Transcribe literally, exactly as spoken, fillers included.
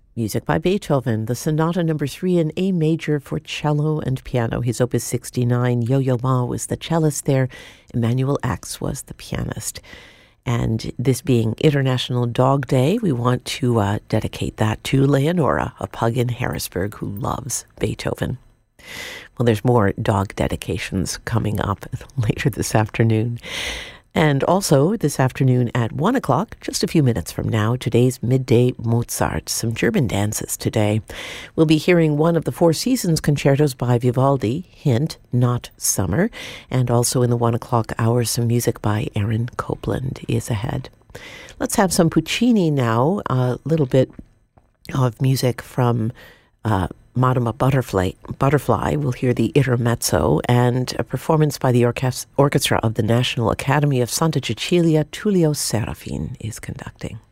Music by Beethoven, the Sonata Number Three in A Major for cello and piano. His Opus sixty-nine. Yo-Yo Ma was the cellist there. Emmanuel Ax was the pianist. And this being International Dog Day, we want to uh, dedicate that to Leonora, a pug in Harrisburg who loves Beethoven. Well, there's more dog dedications coming up later this afternoon. And also this afternoon at one o'clock, just a few minutes from now, today's Midday Mozart, some German dances today. We'll be hearing one of the Four Seasons concertos by Vivaldi, hint, not summer. And also in the one o'clock hour, some music by Aaron Copland is ahead. Let's have some Puccini now, a little bit of music from uh, Madama Butterfly. Butterfly. We'll hear the Intermezzo and a performance by the orchest- Orchestra of the National Academy of Santa Cecilia. Tullio Serafin is conducting.